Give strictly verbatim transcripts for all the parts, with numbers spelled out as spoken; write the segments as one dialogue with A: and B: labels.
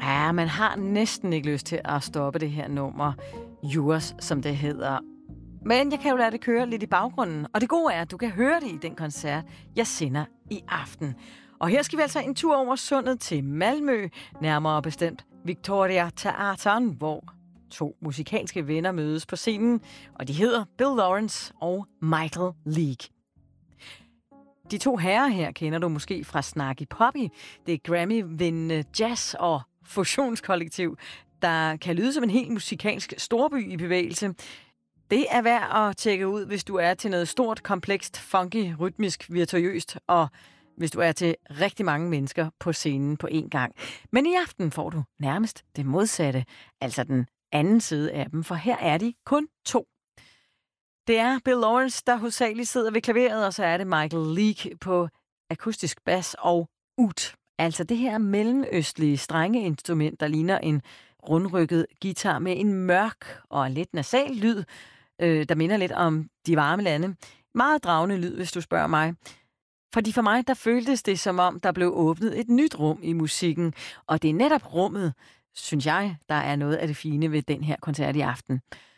A: Ja, man har næsten ikke lyst til at stoppe det her nummer. Yours, som det hedder. Men jeg kan jo lade det køre lidt i baggrunden. Og det gode er, at du kan høre det i den koncert, jeg sender i aften. Og her skal vi altså en tur over sundet til Malmø, nærmere bestemt Victoria Teatern, hvor to musikalske venner mødes på scenen, og de hedder Bill Lawrence og Michael League. De to herrer her kender du måske fra Snarky Puppy. Det er Grammy-vindende jazz- og fusionskollektiv, der kan lyde som en helt musikalsk storby i bevægelse. Det er værd at tjekke ud, hvis du er til noget stort, komplekst, funky, rytmisk, virtuøst, og hvis du er til rigtig mange mennesker på scenen på én gang. Men i aften får du nærmest det modsatte, altså den anden side af dem, for her er de kun to. Det er Bill Lawrence, der hovedsageligt sidder ved klaveret, og så er det Michael League på akustisk bas og ud. Altså det her mellemøstlige strengeinstrument, der ligner en rundrykket guitar med en mørk og lidt nasal lyd, øh, der minder lidt om de varme lande. Meget dragende lyd, hvis du spørger mig. Fordi for mig, der føltes det som om, der blev åbnet et nyt rum i musikken, og det er netop rummet, synes jeg, der er noget af det fine ved den her koncert i aften.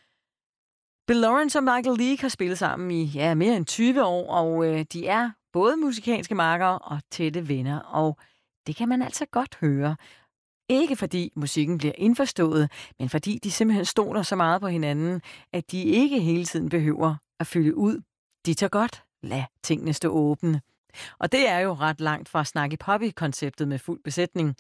A: Bill Lawrence og Michael League har spillet sammen i ja, mere end tyve år, og øh, de er både musikalske makkere og tætte venner, og det kan man altså godt høre. Ikke fordi musikken bliver indforstået, men fordi de simpelthen stoler så meget på hinanden, at de ikke hele tiden behøver at fylde ud. De tør godt lade tingene stå åbne. Og det er jo ret langt fra Snarky Puppy-konceptet med fuld besætning.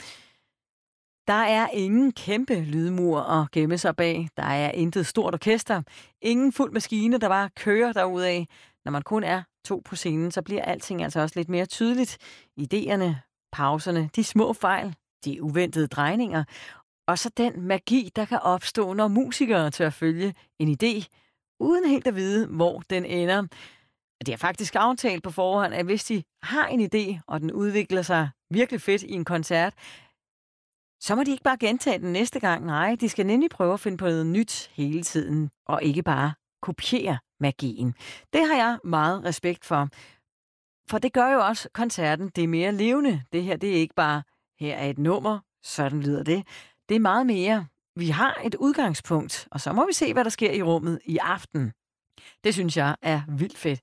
A: Der er ingen kæmpe lydmur at gemme sig bag. Der er intet stort orkester. Ingen fuld maskine, der bare kører derudad. Når man kun er to på scenen, så bliver alting altså også lidt mere tydeligt. Idéerne, pauserne, de små fejl, de uventede drejninger. Og så den magi, der kan opstå, når musikere tør følge en idé, uden helt at vide, hvor den ender. Det er faktisk aftalt på forhånd, at hvis de har en idé, og den udvikler sig virkelig fedt i en koncert, så må de ikke bare gentage den næste gang. Nej, de skal nemlig prøve at finde på noget nyt hele tiden, og ikke bare kopiere magien. Det har jeg meget respekt for. For det gør jo også koncerten det er mere levende. Det her, det er ikke bare, her er et nummer, sådan lyder det. Det er meget mere. Vi har et udgangspunkt, og så må vi se, hvad der sker i rummet i aften. Det synes jeg er vildt fedt.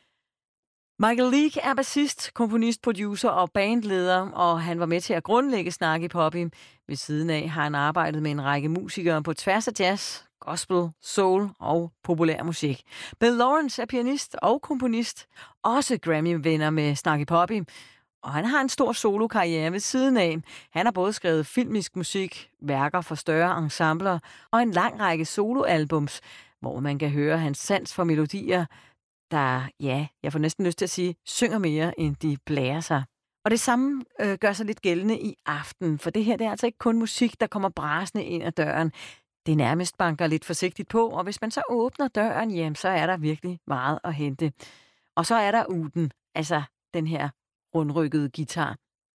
A: Michael League er bassist, komponist, producer og bandleder, og han var med til at grundlægge Snarky Puppy. Ved siden af har han arbejdet med en række musikere på tværs af jazz, gospel, soul og populær musik. Bill Lawrence er pianist og komponist, også Grammy-vinder med Snarky Puppy, og han har en stor solokarriere ved siden af. Han har både skrevet filmisk musik, værker for større ensembler og en lang række soloalbums, hvor man kan høre hans sans for melodier, der, ja, jeg får næsten lyst til at sige, synger mere, end de blærer sig. Og det samme øh, gør sig lidt gældende i aften, for det her det er altså ikke kun musik, der kommer brasende ind ad døren. Det nærmest banker lidt forsigtigt på, og hvis man så åbner døren, jamen, så er der virkelig meget at hente. Og så er der uden, altså den her rundrykkede guitar.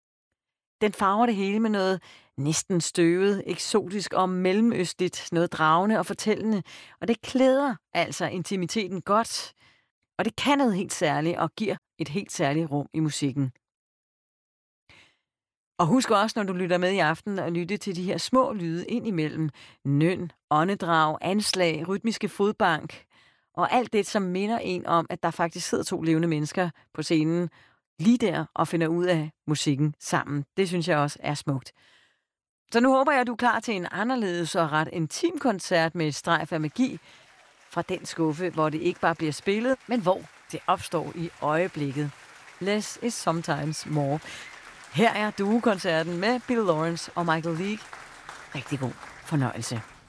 A: Den farver det hele med noget næsten støvet, eksotisk og mellemøstligt, noget dragende og fortællende, og det klæder altså intimiteten godt. Og det kan noget helt særligt og giver et helt særligt rum i musikken. Og husk også, når du lytter med i aften, at lytte til de her små lyde ind imellem. Nøn, åndedrag, anslag, rytmiske fodbank og alt det, som minder en om, at der faktisk sidder to levende mennesker på scenen lige der og finder ud af musikken sammen. Det synes jeg også er smukt. Så nu håber jeg, at du er klar til en anderledes og ret intim koncert med et strejf af magi, fra den skuffe, hvor det ikke bare bliver spillet, men hvor det opstår i øjeblikket. Less is sometimes more. Her er duokoncerten med Bill Lawrence og Michael League. Rigtig god fornøjelse.